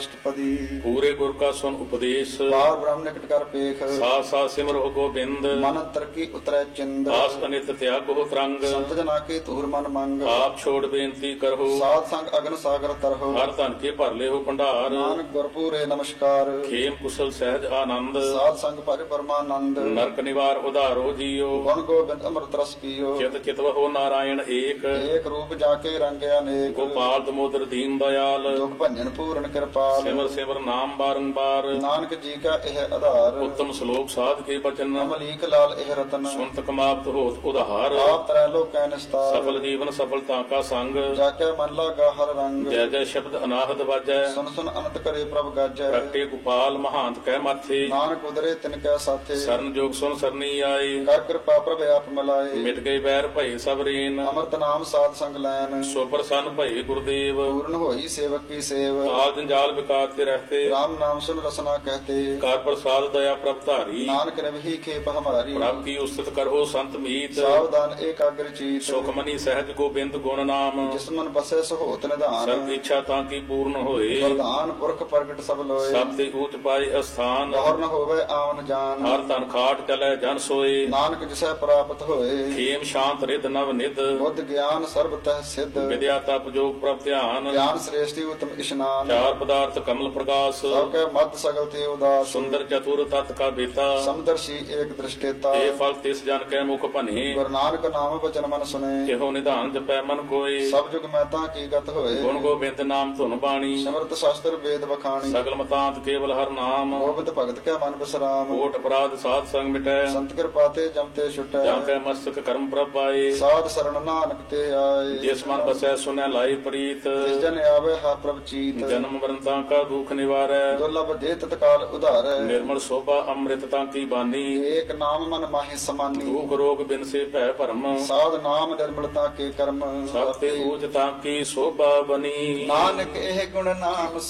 ਅਸ਼ਟਪਦੀ। ਪੂਰੇ ਗੁਰ ਕਾ ਸੁਨ ਉਪਦੇਸ਼, ਬਾਰ ਬ੍ਰਹਮ ਨਿਕਟ ਕਰ ਪੇਖ, ਸਾਥ ਸਾਥ ਸਿਮਰੋ ਗੋਬਿੰਦ। ਮਨ ਅੰਤਰ ਕੀ ਉਤਰੈ ਚਿੰਦ, ਆਸ ਅਨਿਤ ਤਿਆਗੋ ਤਰੰਗ, ਸੰਤ ਜਨਾ ਕੇ ਧੂਰ ਮਨ ਮੰਗ। ਆਪ ਛੋੜ ਬੇਨਤੀ ਕਰੋ, ਸਾਧ ਸੰਗ ਅਗਨ ਸਾਗਰ ਤਰਹੁ, ਹਰ ਧਨ ਕੇ ਭਰ ਲਿਓ ਭੰਡਾਰ। ਨਾਨਕ ਗੁਰਪੂਰੇ ਨਮਸਕਾਰ। ਖੇਮ ਕੁਸ਼ਲ ਸਹਿਜ ਆਨੰਦ, ਸਾਧ ਸੰਗ ਭਜ ਪਰਮਾਨੰਦ, ਨਰਕ ਨਿਵਾਰ ਉਧਾਰੋ ਜੀਓ। ਗੁਣ ਗੋਬਿੰਦ ਅੰਮ੍ਰਿਤ ਰਸ ਪੀਓ, ਚਿਤ ਚਿਤਵਹੁ ਨਾਰਾਇਣ ਏਕ, ਏਕ ਰੂਪ ਜਾ ਕੇ ਰੰਗ ਅਨੇਕ। ਗੋਪਾਲ ਦਮੋਦਰ ਦੀਨ ਦਇਆਲ, ਦੁਖ ਭੰਜਨ ਪੂਰਨ ਕਿਰਪਾਲ। ਸਿਮਰ ਸਿਮਰ ਨਾਮ ਬਾਰੰਬਾਰ। ਨਾਨਕ ਜੀ ਕਾ ਇਹ ਆਧਾਰ, ਉੱਤਮ ਸ਼ਲੋਕ ਸਾਧ ਕੇ ਬਚਨ, ਅਮਲੀਕ ਲਾਲ ਇਹ ਰਤਨ। ਸੁਨਤ ਕਮਾਪਤ ਹੋਤ ਉਧਾਰ। ਆਪ ਤਰੈ ਲੋਕੈ ਨਿਸਤਾਰ, ਸਫਲ ਜੀਵਨ ਸਫਲਤਾ ਕਾ ਸੰਗ, ਜਾ ਕੇ ਮਨ ਲਾਗਾ ਹਰ ਰੰਗ। ਜੈ ਜੈ ਸ਼ਬਦ ਅਨਾਹਦ ਵਾਜੈ, ਸੁਨ ਸੁਨ ਅਨੰਤ ਕਰੇ ਪ੍ਰਭ ਗਾਜੈ। ਪ੍ਰਗਟੇ ਗੋਪਾਲ ਮਹਾਂਤ ਕਹਿ ਮਾਥੇ, ਨਾਨਕ ਉਦਰੇ ਤਿਨ ਕੈ ਸਾਥੇ। ਸਰਨ ਜੋਗ ਸੁਨ ਸਰਨੀ ਆਏ, ਕਰ ਕਿਰਪਾ ਪ੍ਰਭ ਆਪ ਮਿਲਾਏ। ਮਿਟ ਗਏ ਬੈਰ ਭਏ ਸਭ ਰੇਨ, ਅੰਮ੍ਰਿਤ ਨਾਮ ਸਾਧ ਸੰਗ ਲੈਨ। ਸੋ ਪ੍ਰਸੰਨ ਭਏ ਗੁਰਦੇਵ। ਪੂਰਨ ਹੋਈ ਸੇਵਕ ਕੀ ਸੇਵ, ਕਾਲ ਜੰਜਾਲ ਵਿਕਾਰ ਤੇ ਰਹਤੇ, ਰਾਮ ਨਾਮ ਸੁਨ ਰਸਨਾ ਕਹਤੇ। ਕਰ ਪ੍ਰਸਾਦ ਦਇਆ ਪ੍ਰਭ ਧਾਰੀ, ਨਾਨਕ ਰਵਹੀ ਖੇਪ ਹਮਾਰੀ। ਪ੍ਰਭ ਕੀ ਉਸਤਤ ਕਰੋ ਸੰਤ ਮੀਤ, ਸਾਵਧਾਨ ਏਕਾਗਰ ਚੀਤ। ਸੁਖ ਮਨੀ ਸਹਿਜ ਗੋਬਿੰਦ ਗੁਣ ਨਾਮ। ਜਿਸ ਮਨ ਬਸੈ ਸਹੋਤ ਨਿਧਾਨ, ਸਰਬ ਇੱਛਾ ਤਾਂ ਕੀ ਪੂਰਨ ਹੋਏ, ਵਰਦਾਨ ਪੁਰਖ ਪ੍ਰਗਟ ਸਭ ਲੋਏ। ਸਭ ਤੇ ਊਚ ਪਾਏ ਅਸਥਾਨ, ਗੌਰ ਨ ਹੋਵੇ ਆਵਨ ਜਾਨ। ਹਰ ਤਨ ਖਾਟ ਚਲੈ ਜਨ ਸੋਏ, ਨਾਨਕ ਜਿਸੈ ਪ੍ਰਾਪਤ ਹੋਏ। ਖੇਮ ਸ਼ਾਂਤ ਰਿਦ ਨਵ ਨਿਧ, ਬੁੱਧ ਗਿਆਨ ਸਰਬ ਤਹਿ ਸਿੱਧ। ਵਿਦਿਆ ਤਪ ਜੋਗ ਪ੍ਰਭ ਧਿਆਨ। ਗਿਆਨ ਸ੍ਰੇਸ਼ਟੀ ਉਤਮ ਇਸ਼ਨਾਨ, ਚਾਰ ਪਦਾਰਥ ਕਮਲ ਪ੍ਰਕਾਸ਼, ਸਭ ਕੈ ਮਦ ਸਗਲ ਤੇ ਉਦਾਸ। ਸੁੰਦਰ ਚਤੁਰ ਤਤ ਕਾ ਬੇਤਾ, ਸਮਦਰਸ਼ੀ ਏਕ ਦ੍ਰਿਸ਼ਟੇਤਾ। ਇਹ ਫਲ ਤਿਸ ਜਨ ਕੈ ਮੁਖ ਭਨੇ, ਗੁਰੂ ਨਾਨਕ ਨਾਮ ਬਚਨ ਮਨ ਸੁਨੇ। ਕਿਹੋ ਨਿਧਾਨ ਜਪੈ ਮਨ ਕੋਏ, ਸਭ ਜੁਗ ਮੈਂ ਤਾਂ ਕੀ ਗਤ ਹੋਏ। ਗੁਣ ਗੋਬਿੰਦ ਨਾਮ ਧੁਨ ਬਾਣੀ, ਸਿਮਰਤ ਸ਼ਾਸਤਰ ਵੇਦ ਬਖਾਣੀ। ਸਗਲ ਮਤਾਂਤ ਕੇਵਲ ਹਰ ਨਾਮ। ਗੋਬਿੰਦ ਭਗਤ ਕੈ ਮਨ ਬਿਸਰਾਮ, ਕੋਟ ਅਪਰਾਧ ਸਾਧ ਸੰਗ ਮਿਟੈ, ਸੰਤ ਕਿਰਪਾ ਤੇ ਜਮ ਤੇ ਛੁਟੈ। ਜਾਂ ਕੈ ਮਸਤਕ ਕਰਮ ਪ੍ਰਭ ਪਾਏ, ਸਾਧ ਸਰਣ ਨਾਨਕ ਤੇ ਆਏ। ਜਿਸ ਮਨ ਬਸੈ ਸੁਨੈ ਲਾਈ ਪ੍ਰੀਤ, ਜਿਸ ਜਨ ਆਵੇ ਹਰ ਪ੍ਰਭ ਚੀਤ। ਜਨਮ ਮਰਨ ਤਾਂ ਕਾ ਦੁਖ ਨਿਵਾਰੈ, ਦੁਰਲਭ ਦੇ ਤਤਕਾਲ ਉਧਾਰੈ। ਨਿਰਮਲ ਸੋਭਾ ਅੰਮ੍ਰਿਤ ਤਾਂ ਕੀ ਬਾਨੀ, ਏਕ ਨਾਮ ਮਨ ਮਾਹੀ ਸਮਾਨੀ। ਦੁਖ ਰੋਗ ਬਿਨ ਸੇ ਭੈ ਭਰਮ, ਸਾਧ ਨਾਮ ਨਿਰਮਲਤਾ ਕੇ ਕਰਮ। ਸਭ ਤੇ ਊਚ ਤਾਂ ਕੀ ਸੋਭਾ ਬਨੀ। ਨਾਨਕ ਇਹ ਗੁਣ ਨਾਮ